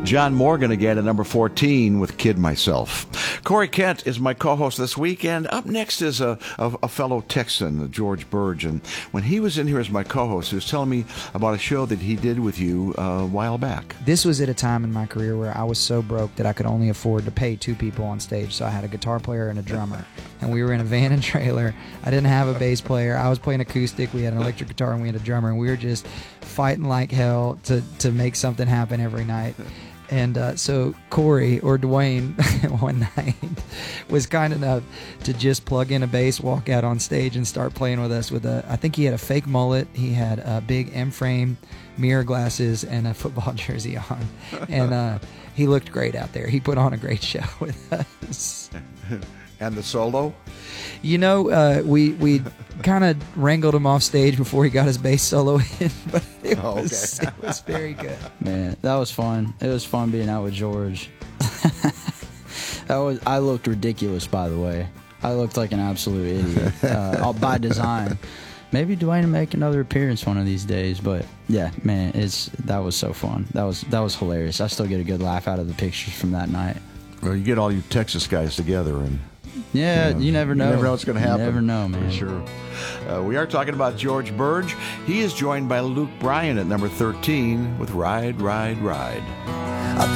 John Morgan again at number 14 with Kid Myself. Corey Kent is my co-host this week, and up next is a fellow Texan, George Burge. And when he was in here as my co-host, he was telling me about a show that he did with you a while back. This was at a time in my career where I was so broke that I could only afford to pay two people on stage. So I had a guitar player and a drummer. And we were in a van and trailer. I didn't have a bass player. I was playing acoustic. We had an electric guitar and we had a drummer. And we were just fighting like hell to make something happen every night. And so Corey, or Dwayne, one night was kind enough to just plug in a bass, walk out on stage, and start playing with us. I think he had a fake mullet. He had a big M-frame mirror glasses and a football jersey on. And he looked great out there. He put on a great show with us. And the solo? You know, we kind of wrangled him off stage before he got his bass solo in, but it was very good. Man, that was fun. It was fun being out with George. I looked ridiculous, by the way. I looked like an absolute idiot, all by design. Maybe Dwayne will make another appearance one of these days, but yeah, man, that was so fun. That was hilarious. I still get a good laugh out of the pictures from that night. Well, you get all you Texas guys together and... Yeah, you never know. You never know what's going to happen. You never know, man. For sure. We are talking about George Burge. He is joined by Luke Bryan at number 13 with Ride, Ride, Ride.